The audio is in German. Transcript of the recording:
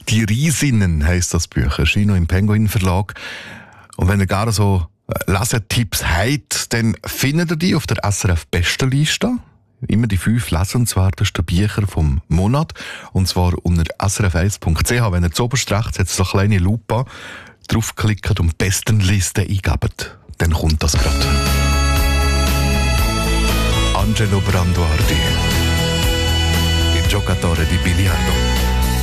«Die Riesinnen» heisst das Buch, erschien im Penguin Verlag. Und wenn ihr gar so Lesetipps habt, dann findet ihr die auf der SRF-Bestenliste. Immer die 5 lesenswertesten Bücher vom Monat. Und zwar unter srf1.ch. Wenn ihr zuoberst rechts jetzt so eine kleine Lupe draufklickt und Bestenliste eingebt, dann kommt das gerade. Angelo Branduardi, Il giocatore di biliardo.